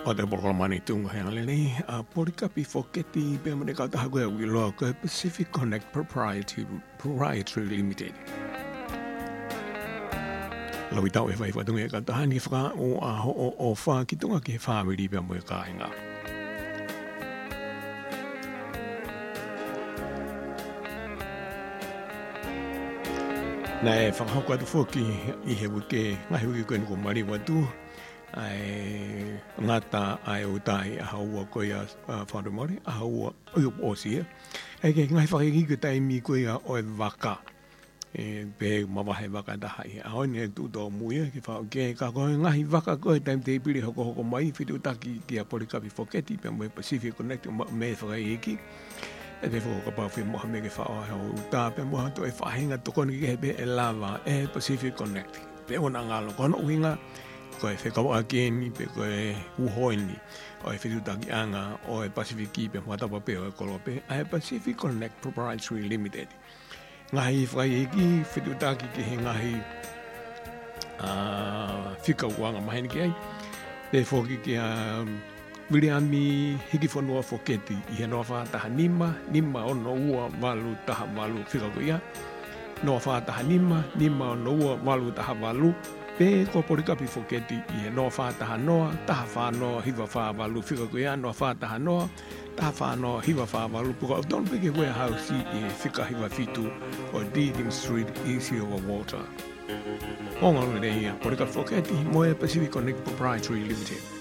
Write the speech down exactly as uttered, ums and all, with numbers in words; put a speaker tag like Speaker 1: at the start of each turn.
Speaker 1: O te programani tunga hea leni, a porika pi foketi pe mene kata hagu e wilo ko Pacific Connect Proprietary, Proprietary Limited. Lawi tau e whai whatunga e kata hani whaka o a ho o o wha ki tunga ki he whāwiri pe mo e kāinga. Nā e whakahoko atu whoki i he wike, ngahi wike koe nuko mari watu, ai ngata ai o tai a haua koe a whanau mori, a haua o o sia. Hei ke ngai whakiki ke taimi koe a oe waka, e pe mawahe waka tahai. A hoi ne tūtō muia ki whao ke ka koe ngahi waka koe taimi te ipiri hoko hoko mai, whitu taki ki a Porikapi Whoketi, pe mo e Pacific Connect, me whakaiki. E te whoko pao whi moha me ke whao heo uta, pe moha to e whahinga tokoni ke he pe e lava e Pacific Connect. Pe ona ngalo kono uinga, ko e whekawa akeni, pe ko e uhoini, o e whitutaki anga o e Pacific Ki pe mwatapa pe o e kolope, a e Pacific Connect Proprietary Limited. Ngahi whai eki, whitutaki ki he ngahi whika uanga maheni ki ai, pe whoki ki a Wiriami hiki whanua Whoketi, i he noa whātaha nima, nima o no ua walu taha walu whika ko ia, noa whātaha nima, nima o no ua walu taha walu, pe ko Porikapi Whoketi i he noa whātaha noa, taha whānoa hiwa whāwalu whika ko ia, noa whātaha noa, taha whānoa hiwa whāwalu, puka o tonu peke warehouse i he whika hiwa whitu o Deakin Street, Easy Over Water. O ngā rei ia, Porikapi Whoketi, mo e Pacific Connect Proprietary Limited.